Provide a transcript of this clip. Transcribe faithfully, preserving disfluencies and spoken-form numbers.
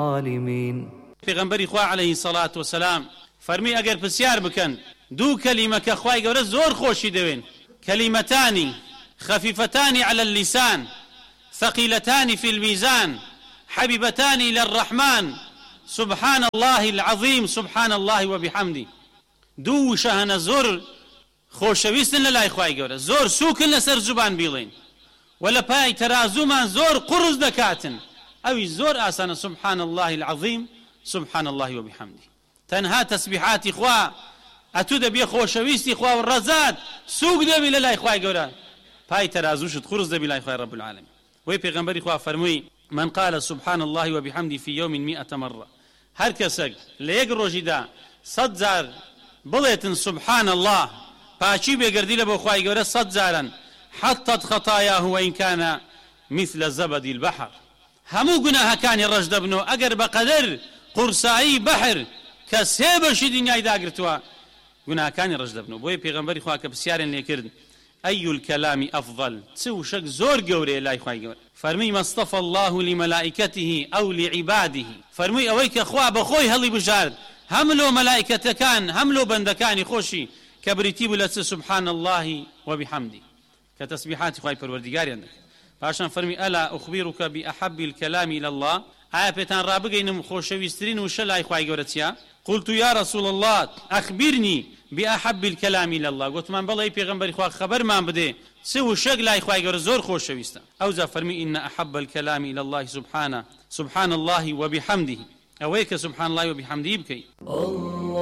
الظالمين. پیغمبری خوا علیه الصلاة والسلام فرمی اگر پرسیار بکەن دوو کەلیمە کە خوای گەورە زۆر خۆشی دەوێن، کەلیمەتانی خفيفتان على اللسان ثقيلتان في الميزان حبيبتان إلى الرحمن سبحان الله العظيم سبحان الله وبحمده. دوو شەهەنە زۆر خۆشەویستن لە لای خوای گەورە، زۆر سووکن لەسەر زوبان بیڵێن و لە پای تەرازومان زۆر قڕز دەکاتن، ئەوی زۆر ئاسانە سبحان الله العظيم سبحان الله وبحمده. تەنها تەسبیحاتی خوا ئەتوو دەبێ خۆشەویستی خوا و ڕەزات سووک دەبی لە لای خوای گەورە، پای تەرازوشت قڕز دەبی لای خوای رب العالمین. وی پێغەمبەری خوا فەرمووی من قال سبحان الله وبحمده في يوم مئة مرة، هەر کەسێک لە یەک ڕۆژیدا سەد جار بڵێتن سبحان الله پاچی بێگردی لە بۆ خوای گەورە سەد جارن حطت خطاياه وإن كان مثل زبد البحر، هەموو گوناهەکانی ڕەش دەبنەوە ئەگەر بەقەدەر قورسایی بەحر کە سێ بەشی دنیای داگرتووە گوناهەکانی ڕەش دەبنەوە. بۆیە پێغەمبەری خوا کە پرسیاریان لێ کرد أي الكلام أفضل، چ وشك زور گەورەیە لای خوای گەورە، فەرمووی ما اصطفى الله لملائكته أو لعباده، فەرمووی ئەوەی کە خوا بەخۆی هەڵی بژارد هەم لۆ مەلائکەتەکان هەم لۆ بەندەکانی خۆشی کە بریتی بوو لە چ سبحان الله وبحمده کە تەسبیحاتی خوای پەروەردگاریان دەکرد. پاشان فەرمی ئەلا أخبرك بأحب الكلام إلى الله، ئایا پێتان ڕابگەینم خۆشەویستترین وشە لای خوای گەورە چییە؟ قلت يا رسول الله أخبرني بأحب الكلام إلى الله، قلتمان بەڵێ پێغەمبەری خوا خەبەرمان بدێ چ وشەک لای خوای گەورە زۆر خۆشەویستە. ئەوجا فەرمی إن أحب الكلام إلى الله سبحانه سبحان الله وبحمده، ئەوەی کە سبحان الله وبحمده بکەی.